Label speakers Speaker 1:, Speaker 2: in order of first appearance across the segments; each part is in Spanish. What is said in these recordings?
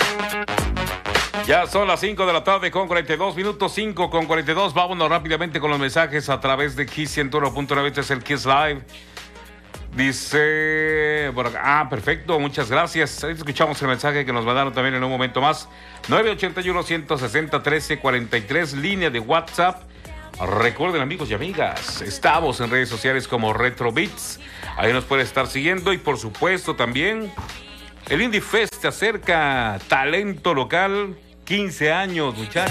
Speaker 1: Ya son las 5 de la tarde con 42 minutos, 5 con 42. Vámonos rápidamente con los mensajes a través de Kiss 101.9. Este es el Kiss Live. Dice por acá, perfecto, muchas gracias. Ahí escuchamos el mensaje que nos mandaron también en un momento más. 981-160-1343, línea de WhatsApp. Recuerden, amigos y amigas, estamos en redes sociales como Retro Beats. Ahí nos puede estar siguiendo y por supuesto también el Indie Fest se acerca. Talento local, 15 años, muchachos.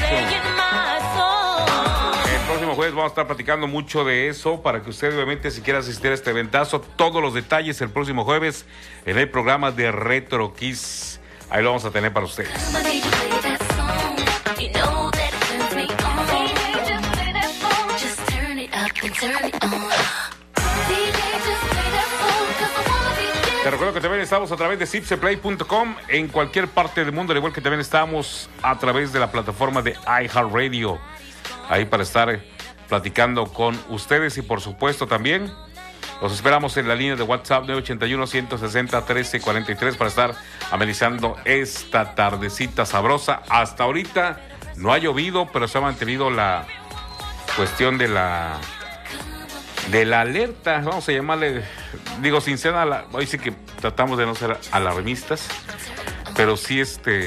Speaker 1: El próximo jueves vamos a estar platicando mucho de eso para que usted obviamente si quiere asistir a este eventazo, todos los detalles el próximo jueves en el programa de Retro Kiss. Ahí lo vamos a tener para ustedes. Te recuerdo que también estamos a través de zipseplay.com en cualquier parte del mundo, al igual que también estamos a través de la plataforma de iHeartRadio. Ahí para estar platicando con ustedes y por supuesto también los esperamos en la línea de WhatsApp 981-160-1343 para estar amenizando esta tardecita sabrosa. Hasta ahorita no ha llovido, pero se ha mantenido la cuestión de la alerta, vamos a llamarle, digo, sin ser hoy sí que tratamos de no ser alarmistas, pero sí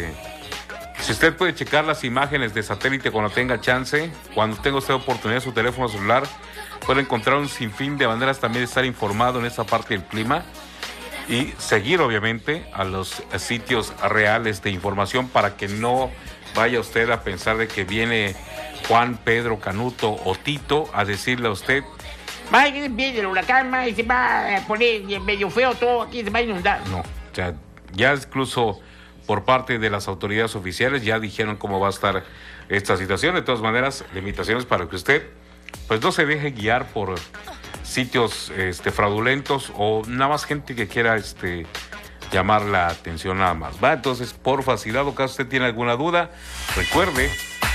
Speaker 1: si usted puede checar las imágenes de satélite cuando tenga chance, cuando tenga usted oportunidad en su teléfono celular, puede encontrar un sinfín de maneras también de estar informado en esa parte del clima y seguir obviamente a los sitios reales de información para que no vaya usted a pensar de que viene Juan, Pedro, Canuto o Tito a decirle a usted: viene el huracán, se va a poner medio feo todo, aquí se va a inundar. No, o sea, ya incluso por parte de las autoridades oficiales ya dijeron cómo va a estar esta situación. De todas maneras, limitaciones para que usted pues no se deje guiar por sitios fraudulentos o nada más gente que quiera llamar la atención nada más, ¿va? Entonces, por facilidad, o caso usted tiene alguna duda, recuerde,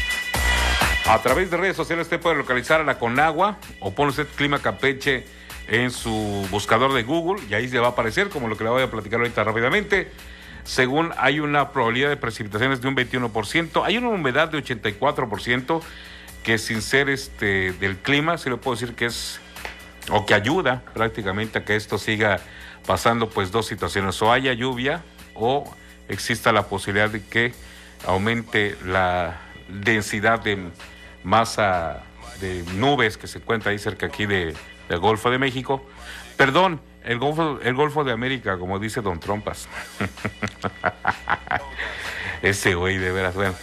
Speaker 1: a través de redes sociales usted puede localizar a la Conagua o pone usted Clima Campeche en su buscador de Google y ahí se va a aparecer, como lo que le voy a platicar ahorita rápidamente. Según hay una probabilidad de precipitaciones de un 21%, hay una humedad de 84%, que sin ser del clima, sí le puedo decir que es, o que ayuda prácticamente a que esto siga pasando, pues dos situaciones: o haya lluvia o exista la posibilidad de que aumente la densidad de masa de nubes que se encuentra ahí cerca aquí del Golfo de México. Perdón, el Golfo de América, como dice Don Trompas. Ese güey, de veras, bueno.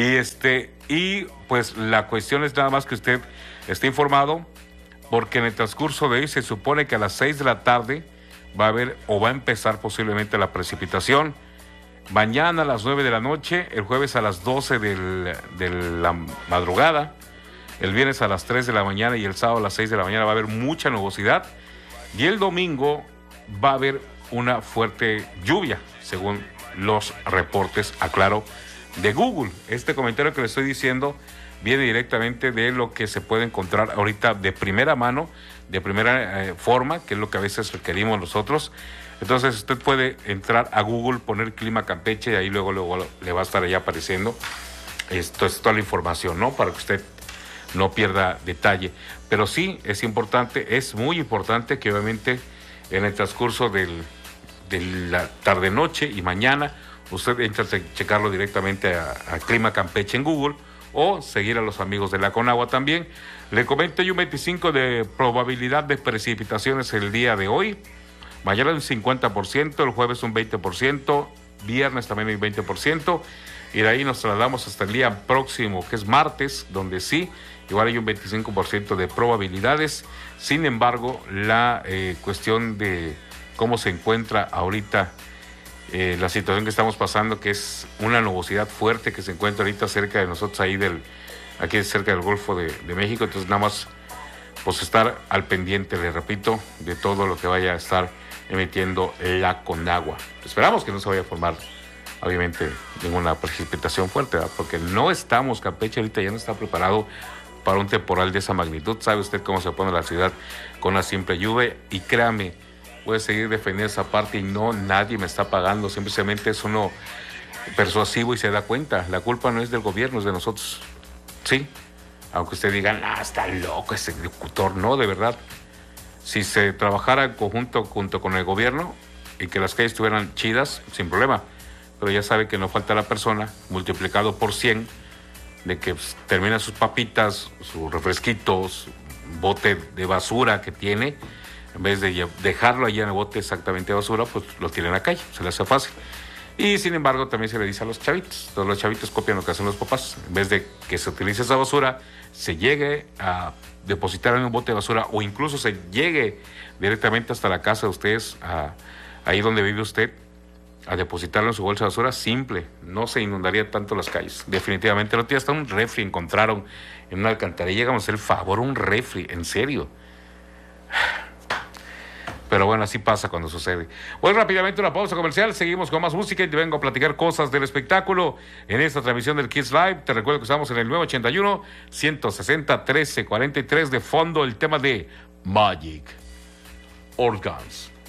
Speaker 1: Y pues la cuestión es nada más que usted esté informado, porque en el transcurso de hoy se supone que a las 6 de la tarde va a haber o va a empezar posiblemente la precipitación. Mañana a las 9 de la noche, el jueves a las 12 de la madrugada, el viernes a las 3 de la mañana y el sábado a las 6 de la mañana va a haber mucha nubosidad. Y el domingo va a haber una fuerte lluvia, según los reportes, aclaro, de Google. Este comentario que le estoy diciendo viene directamente de lo que se puede encontrar ahorita de primera mano, de primera forma, que es lo que a veces requerimos nosotros. Entonces usted puede entrar a Google, poner Clima Campeche y ahí luego le va a estar ahí apareciendo. Esto es toda la información, ¿no? Para que usted no pierda detalle. Pero sí es importante, es muy importante que obviamente en el transcurso de la tarde-noche y mañana usted entra a checarlo directamente a Clima Campeche en Google o seguir a los amigos de la Conagua también. Le comento, hay un 25% de probabilidad de precipitaciones el día de hoy. Mañana un 50%, el jueves un 20%, viernes también hay un 20%, y de ahí nos trasladamos hasta el día próximo, que es martes, donde sí, igual hay un 25% de probabilidades. Sin embargo, la cuestión de cómo se encuentra ahorita la situación que estamos pasando, que es una nubosidad fuerte que se encuentra ahorita cerca de nosotros, aquí cerca del Golfo de México. Entonces nada más pues estar al pendiente, le repito, de todo lo que vaya a estar emitiendo la Conagua. Esperamos que no se vaya a formar obviamente ninguna precipitación fuerte, ¿verdad? Porque no estamos, Campeche ahorita ya no está preparado para un temporal de esa magnitud. Sabe usted cómo se pone la ciudad con la simple lluvia, y créame, puede seguir defendiendo esa parte y no, nadie me está pagando, simplemente es uno persuasivo y se da cuenta. La culpa no es del gobierno, es de nosotros. Sí, aunque usted diga, ah, está loco ese agricultor. No, de verdad. Si se trabajara en conjunto junto con el gobierno y que las calles estuvieran chidas, sin problema. Pero ya sabe que no falta la persona, multiplicado por 100, de que pues, termina sus papitas, sus refresquitos, bote de basura que tiene, en vez de dejarlo allí en el bote exactamente de basura, pues lo tiene en la calle, se le hace fácil. Y sin embargo también se le dice a los chavitos, todos los chavitos copian lo que hacen los papás, en vez de que se utilice esa basura, se llegue a depositar en un bote de basura o incluso se llegue directamente hasta la casa de ustedes, ahí donde vive usted, a depositarlo en su bolsa de basura, simple, no se inundaría tanto las calles, definitivamente. El otro día hasta un refri encontraron en una alcantarilla, llegamos a hacer el favor, un refri, en serio. Pero bueno, así pasa cuando sucede. Bueno, rápidamente una pausa comercial, seguimos con más música y te vengo a platicar cosas del espectáculo en esta transmisión del Kids Live. Te recuerdo que estamos en el 981-160-1343, de fondo el tema de Magic Organs.